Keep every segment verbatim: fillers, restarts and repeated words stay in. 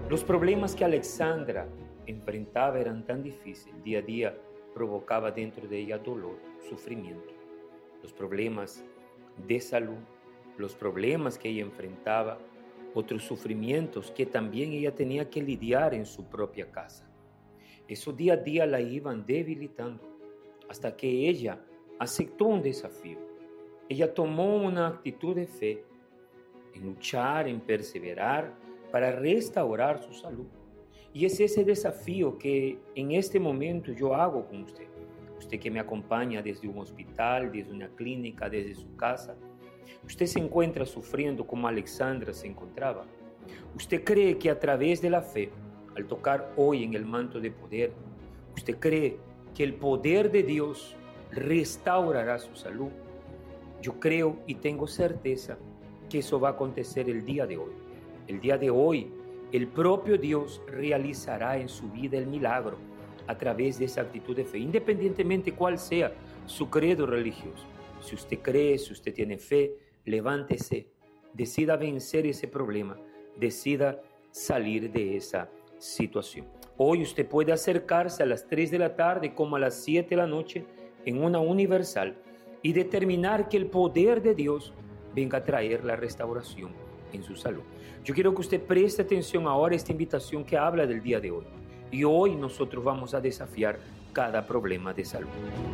Los problemas que Alexandra enfrentaba eran tan difíciles, día a día provocaba dentro de ella dolor, sufrimiento. Los problemas de salud, los problemas que ella enfrentaba, otros sufrimientos que también ella tenía que lidiar en su propia casa. Eso día a día la iban debilitando hasta que ella aceptó un desafío. Ella tomó una actitud de fe en luchar, en perseverar para restaurar su salud. Y es ese desafío que en este momento yo hago con usted. Usted que me acompaña desde un hospital, desde una clínica, desde su casa. Usted se encuentra sufriendo como Alexandra se encontraba. Usted cree que a través de la fe, al tocar hoy en el manto de poder, usted cree que el poder de Dios restaurará su salud. Yo creo y tengo certeza que eso va a acontecer el día de hoy. El día de hoy, el propio Dios realizará en su vida el milagro a través de esa actitud de fe, independientemente cuál sea su credo religioso. Si usted cree, si usted tiene fe, levántese, decida vencer ese problema, decida salir de esa situación. Hoy usted puede acercarse a las tres de la tarde como a las siete de la noche en una universal y determinar que el poder de Dios venga a traer la restauración en su salud. Yo quiero que usted preste atención ahora a esta invitación que habla del día de hoy. Y hoy nosotros vamos a desafiar cada problema de salud.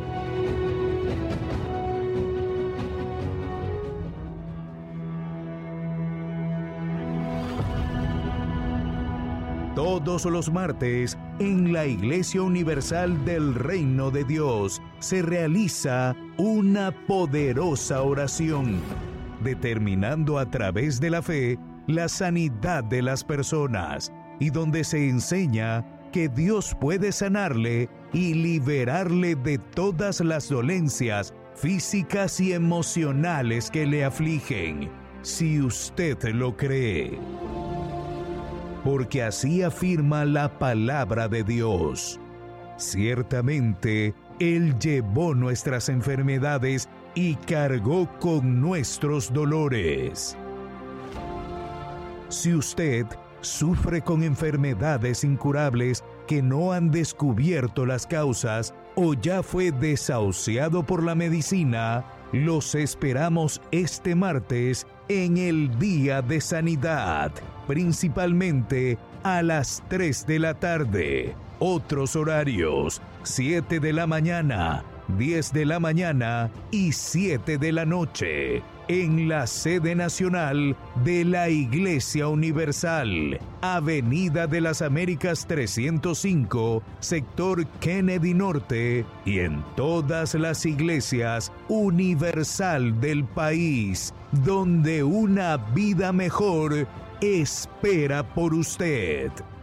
Todos los martes, en la Iglesia Universal del Reino de Dios, se realiza una poderosa oración, determinando a través de la fe la sanidad de las personas, y donde se enseña que Dios puede sanarle y liberarle de todas las dolencias físicas y emocionales que le afligen, si usted lo cree. Porque así afirma la palabra de Dios. Ciertamente, Él llevó nuestras enfermedades y cargó con nuestros dolores. Si usted sufre con enfermedades incurables que no han descubierto las causas o ya fue desahuciado por la medicina, los esperamos este martes en el Día de Sanidad, principalmente a las tres de la tarde. Otros horarios: siete de la mañana, diez de la mañana y siete de la noche, en la sede nacional de la Iglesia Universal, Avenida de las Américas trescientos cinco, sector Kennedy Norte, y en todas las iglesias universal del país, donde una vida mejor espera por usted.